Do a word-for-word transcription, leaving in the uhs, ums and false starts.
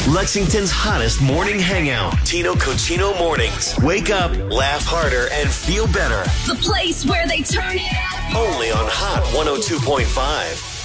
Lexington's hottest morning hangout. Tino Cochino Mornings. Wake up, laugh harder, and feel better. The place where they turn it up. Only on Hot one oh two point five.